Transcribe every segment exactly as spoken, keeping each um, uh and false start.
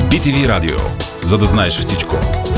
би ти ви Радио, за да знаеш всичко.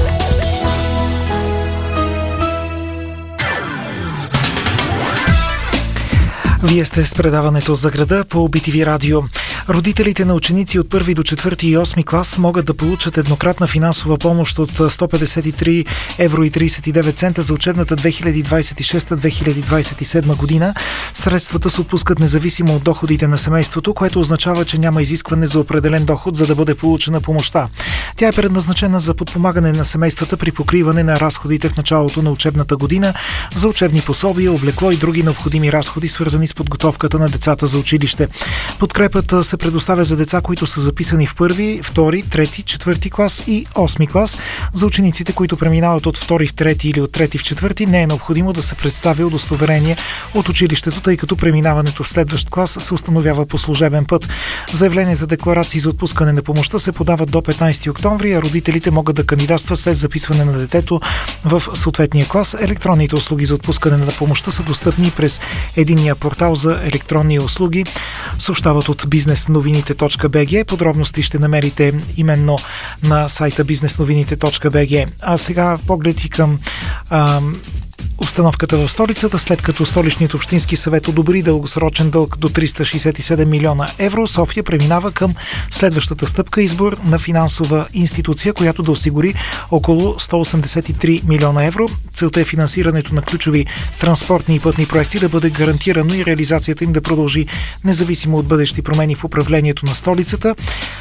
Вие сте с предаването за града по би ти ви Радио. Родителите на ученици от първи до четвърти и осми клас могат да получат еднократна финансова помощ от сто петдесет и три евро и тридесет и девет цента за учебната две хиляди двадесет и шеста - две хиляди двадесет и седма година. Средствата се отпускат независимо от доходите на семейството, което означава, че няма изискване за определен доход, за да бъде получена помощта. Тя е предназначена за подпомагане на семействата при покриване на разходите в началото на учебната година за учебни пособия, облекло и други необходими разходи, свързани с подготовката на децата за училище. Подкрепата се предоставя за деца, които са записани в първи, втори, трети, четвърти клас и осми клас. За учениците, които преминават от втори в трети или от трети в четвърти, не е необходимо да се представи удостоверение от училището, тъй като преминаването в следващ клас се установява по служебен път. Заявленията декларации за отпускане на помощта се подават до петнадесети октомври, а родителите могат да кандидатстват след записване на детето в съответния клас. Електронните услуги за отпускане на помощта са достъпни през единния портал за електронни услуги, съобщават от бизнес новините точка би джи. Подробности ще намерите именно на сайта бизнес новините точка би джи. А сега поглед и към ам, обстановката в столицата. След като столичният общински съвет одобри дългосрочен дълг до триста шейсет и седем милиона евро, София преминава към следващата стъпка – избор на финансова институция, която да осигури около сто осемдесет и три милиона евро. Целта е финансирането на ключови транспортни и пътни проекти да бъде гарантирано и реализацията им да продължи независимо от бъдещи промени в управлението на столицата.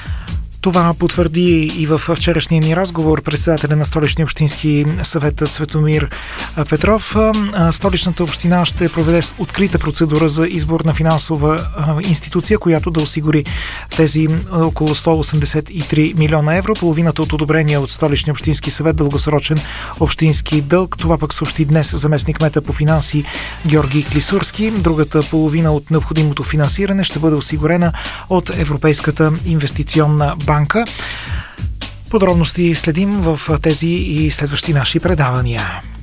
Това потвърди и във вчерашния ни разговор председателя на Столичния общински съвет Цветомир Петров. Столичната община ще проведе открита процедура за избор на финансова институция, която да осигури тези около сто осемдесет и три милиона евро, половината от одобрения от Столичния общински съвет дългосрочен общински дълг. Това пък съобщи днес заместник-кмета по финанси Георги Клисурски. Другата половина от необходимото финансиране ще бъде осигурена от Европейската инвестиционна банка. Подробности следим в тези и следващи наши предавания.